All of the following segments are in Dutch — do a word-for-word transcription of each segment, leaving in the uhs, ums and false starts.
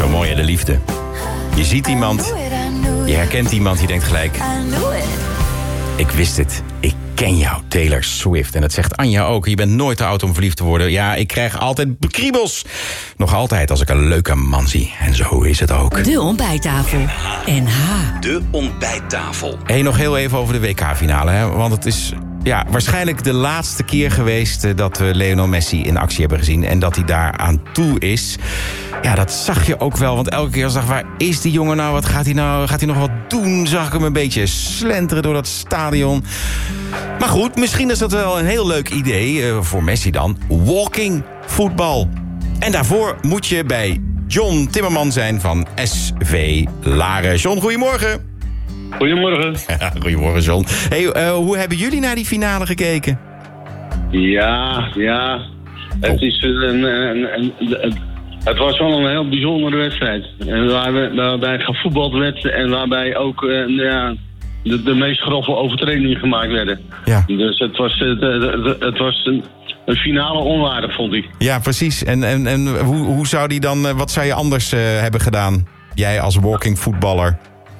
Zo mooi, hè, de liefde. Je ziet iemand, je herkent iemand, je denkt gelijk... Ik wist het, ik ken jou, Taylor Swift. En dat zegt Anja ook, je bent nooit te oud om verliefd te worden. Ja, ik krijg altijd kriebels. Nog altijd als ik een leuke man zie. En zo is het ook. De ontbijttafel. N H. De ontbijttafel. Hey, nog heel even over de W K-finale, hè? Want het is... Ja, waarschijnlijk de laatste keer geweest dat we Lionel Messi in actie hebben gezien. En dat hij daar aan toe is. Ja, dat zag je ook wel. Want elke keer als ik dacht, waar is die jongen nou? Wat gaat hij nou? Gaat hij nog wat doen? Zag ik hem een beetje slenteren door dat stadion. Maar goed, misschien is dat wel een heel leuk idee. Uh, voor Messi dan. Walking voetbal. En daarvoor moet je bij John Timmerman zijn van S V Laren. John, goedemorgen. Goedemorgen. Ja, goedemorgen, John. Hey, uh, hoe hebben jullie naar die finale gekeken? Ja, ja. Het, oh. is een, een, een, een, het was wel een heel bijzondere wedstrijd. En waarbij, waarbij gevoetbald werd en waarbij ook uh, ja, de, de meest grove overtredingen gemaakt werden. Ja. Dus het was, het, het, het was een, een finale onwaardig, vond ik. Ja, precies. En, en, en hoe, hoe zou die dan, wat zou je anders uh, hebben gedaan? Jij als walking voetballer.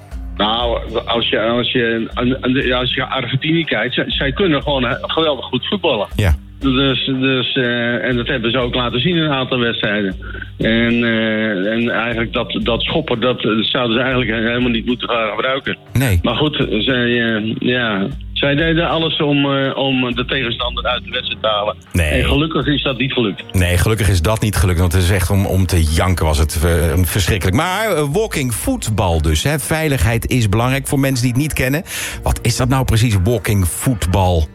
Nou, als je, als je, als je Argentinië kijkt, zij, zij kunnen gewoon geweldig goed voetballen. Ja. Dus, dus, uh, en dat hebben ze ook laten zien in een aantal wedstrijden. En, uh, en eigenlijk dat, dat schoppen, dat zouden ze eigenlijk helemaal niet moeten gaan gebruiken. Nee. Maar goed, zij, uh, ja, zij deden alles om, uh, om de tegenstander uit de wedstrijd te halen. Nee. En gelukkig is dat niet gelukt. Nee, gelukkig is dat niet gelukt. Want het is echt om, om te janken was het uh, verschrikkelijk. Maar uh, walking voetbal dus. Hè. Veiligheid is belangrijk voor mensen die het niet kennen. Wat is dat nou precies, walking voetbal?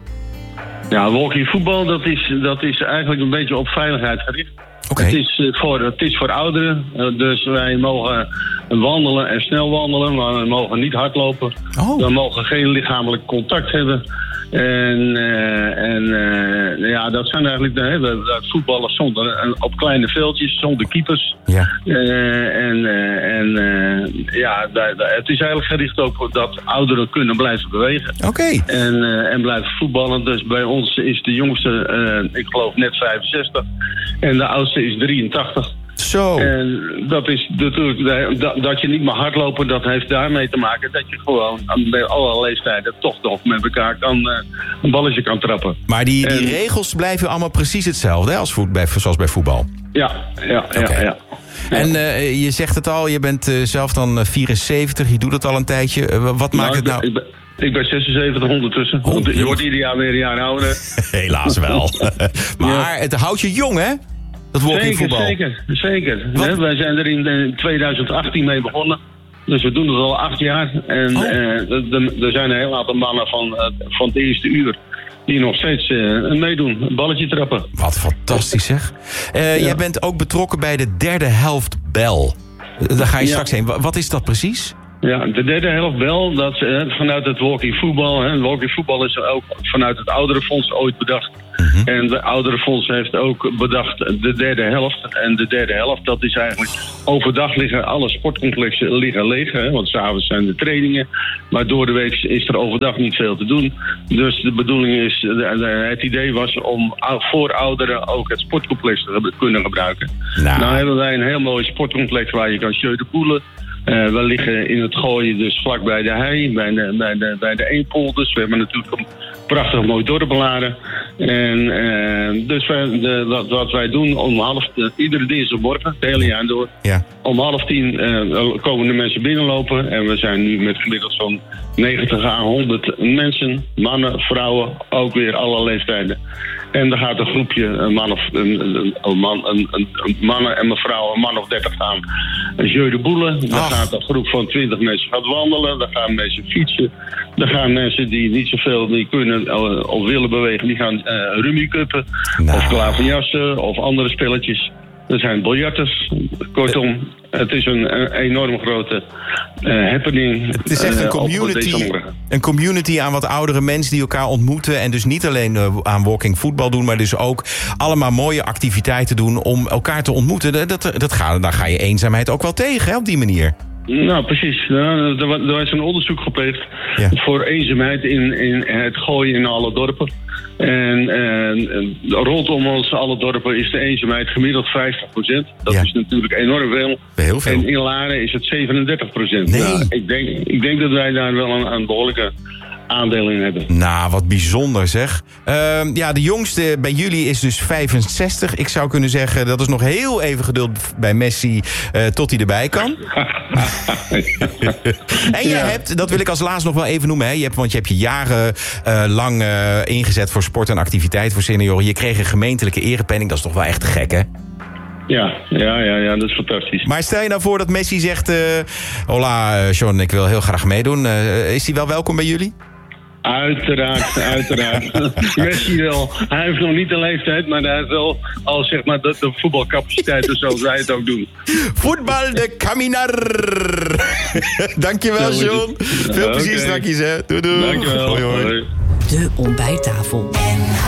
Ja, walking voetbal, dat is, dat is eigenlijk een beetje op veiligheid gericht. Okay. Het, is voor, het is voor ouderen, dus wij mogen wandelen en snel wandelen, maar we mogen niet hardlopen. Oh. We mogen geen lichamelijk contact hebben. En, uh, en uh, ja, dat zijn eigenlijk de hele voetballen zonder, op kleine veldjes, zonder keepers. Ja. Uh, en uh, en uh, ja, da, da, het is eigenlijk gericht op dat ouderen kunnen blijven bewegen. Oké. Okay. En, uh, en blijven voetballen. Dus bij ons is de jongste, uh, ik geloof net vijfenzestig. En de oudste is drieëntachtig. Zo. En dat is natuurlijk, dat, dat je niet mag hardlopen, dat heeft daarmee te maken dat je gewoon bij alle leeftijden toch nog met elkaar kan, uh, een balletje kan trappen. Maar die, die en, regels blijven allemaal precies hetzelfde, hè, als voet, bij, zoals bij voetbal? Ja, ja, ja. Okay. ja. En uh, je zegt het al, je bent uh, zelf dan vierenzeventig, je doet het al een tijdje. Uh, wat maakt nou, het nou... Ik ben, ik ben zesenzeventig ondertussen. Oh, je wordt ieder jaar weer een jaar ouder. Helaas wel. Maar ja. Het houdt je jong, hè? Dat walking voetbal. Zeker, zeker. zeker. Wij zijn er in tweeduizend achttien mee begonnen. Dus we doen het al acht jaar. En oh. uh, er zijn een heel aantal mannen van, uh, van het eerste uur die nog steeds uh, meedoen. Een balletje trappen. Wat fantastisch, zeg. Uh, ja. Jij bent ook betrokken bij de derde helft bel. Daar ga je ja. straks heen. Wat is dat precies? Ja, de derde helft wel, dat uh, vanuit het walking voetbal. Hè, walking voetbal is ook vanuit het Ouderenfonds ooit bedacht. Mm-hmm. En de Ouderenfonds heeft ook bedacht de derde helft. En de derde helft, dat is eigenlijk overdag liggen alle sportcomplexen liggen leeg. Hè, want s'avonds zijn de trainingen. Maar door de week is er overdag niet veel te doen. Dus de bedoeling is, de, de, het idee was om voor ouderen ook het sportcomplex te kunnen gebruiken. Nou, nou hebben wij een heel mooi sportcomplex waar je kan jeu de poelen. Uh, we liggen in het Gooien dus vlak bij de hei, bij de, bij de, bij de Eenpolders. We hebben natuurlijk een prachtig mooi dorp Laren. En uh, dus wij, de, wat, wat wij doen om half, de, iedere dinsdagmorgen, het hele jaar door, ja. om half tien uh, komen de mensen binnenlopen. En we zijn nu met gemiddeld zo'n negentig à honderd mensen, mannen, vrouwen, ook weer alle leeftijden. En dan gaat een groepje, een man of een, een, man, een, een, een mannen en mevrouw, een man of dertig gaan jeu de boelen. Dan Ach. gaat een groep van twintig mensen gaat wandelen. Dan gaan mensen fietsen. Dan gaan mensen die niet zoveel die kunnen of willen bewegen, die gaan uh, rummikuppen. Nou. Of klaverjassen of andere spelletjes. Er zijn biljarters. Kortom, het is een, een enorm grote uh, happening. Het is echt een community, uh, een community aan wat oudere mensen die elkaar ontmoeten. En dus niet alleen uh, aan walking voetbal doen, maar dus ook allemaal mooie activiteiten doen om elkaar te ontmoeten. Dat, dat, dat ga, dan ga je eenzaamheid ook wel tegen, hè, op die manier. Nou, precies. Nou, er, er is een onderzoek gepleegd ja. voor eenzaamheid in, in het Gooien in alle dorpen. En, en, en rondom ons alle dorpen is de eenzaamheid gemiddeld vijftig procent. Dat Ja. is natuurlijk enorm veel. Heel veel. En in Laren is het zevenendertig procent. Nee. Nou, ik, denk, ik denk dat wij daar wel een, een behoorlijke aandeel in hebben. Nou, wat bijzonder zeg. Uh, ja, de jongste bij jullie is dus vijfenzestig. Ik zou kunnen zeggen, dat is nog heel even geduld bij Messi uh, tot hij erbij kan. En jij Ja. hebt, dat wil ik als laatst nog wel even noemen, hè, je hebt, want je hebt je jaren uh, lang uh, ingezet voor sport en activiteit voor senioren. Je kreeg een gemeentelijke erepenning, dat is toch wel echt gek, hè? Ja, ja, ja, ja, dat is fantastisch. Maar stel je nou voor dat Messi zegt, uh, hola uh, John, ik wil heel graag meedoen. Uh, is hij wel welkom bij jullie? Uiteraard, uiteraard. Messi wel. Hij heeft nog niet de leeftijd, maar hij heeft wel al zeg maar de, de voetbalcapaciteiten zoals wij het ook doen. Voetbal de caminar. Dankjewel, Zo moet John. het. Veel plezier Oké. straks, hè. Doei, doei. Dankjewel. Hoi, hoi. Hoi. De ontbijttafel.